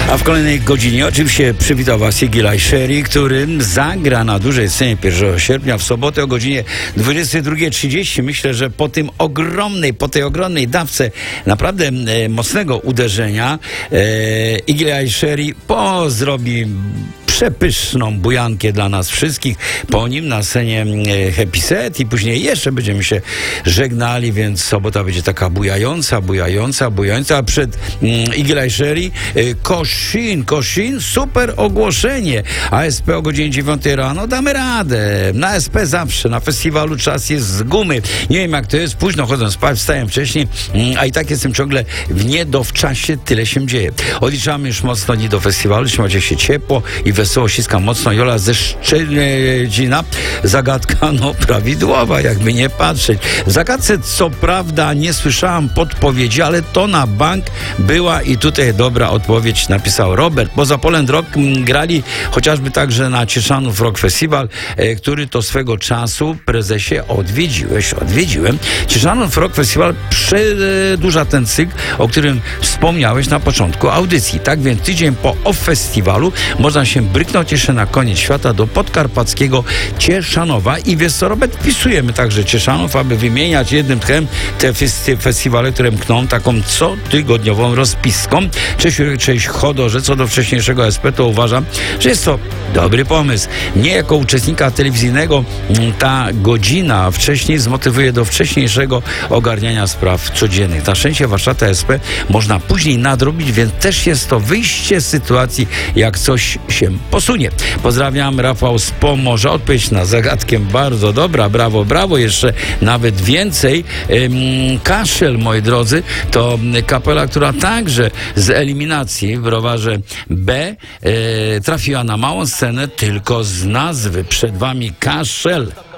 A w kolejnej godzinie oczywiście przywitał Was Igilaj Sherry, który zagra na dużej scenie 1 sierpnia w sobotę o godzinie 22:30. Myślę, że po tej ogromnej dawce naprawdę mocnego uderzenia Igilaj Sherry zrobi przepyszną bujankę dla nas wszystkich. Po nim na scenie Happy Set i później jeszcze będziemy się żegnali, więc sobota będzie taka bujająca, a przed Igilaj Sherry Koszin, super ogłoszenie. ASP o godzinie 9 rano damy radę. Na ASP zawsze, na festiwalu czas jest z gumy. Nie wiem jak to jest, późno chodzę spać, wstaję wcześniej, a i tak jestem ciągle w czasie, tyle się dzieje. Odliczamy już mocno dni do festiwalu, trzymacie się ciepło i wesoło, ściskam mocno. Jola ze Szczecina. Zagadka prawidłowa, jakby nie patrzeć. W zagadce co prawda nie słyszałam podpowiedzi, ale to na bank była i tutaj dobra odpowiedź napisał Robert. Poza Poland Rock grali chociażby także na Cieszanów Rock Festival, który to swego czasu, prezesie, odwiedziłem. Cieszanów Rock Festival przedłuża ten cykl, o którym wspomniałeś na początku audycji. Tak więc tydzień po festiwalu można się bryknąć jeszcze na koniec świata do podkarpackiego Cieszanowa i wiesz co, Robert, wpisujemy także Cieszanów, aby wymieniać jednym tchem te festiwale, które mkną taką cotygodniową rozpiską. Cześć Chodorze, co do wcześniejszego SP, to uważam, że jest to dobry pomysł. Mnie jako uczestnika telewizyjnego ta godzina wcześniej zmotywuje do wcześniejszego ogarniania spraw codziennych. Na szczęście warsztatu SP można później nadrobić, więc też jest to wyjście z sytuacji, jak coś się posunie. Pozdrawiam, Rafał z Pomorza. Odpowiedź na zagadkę bardzo dobra, brawo, jeszcze nawet więcej. Kaszel, moi drodzy, to kapela, która także z eliminacji w rowerze B trafiła na małą scenę tylko z nazwy. Przed Wami Kaszel.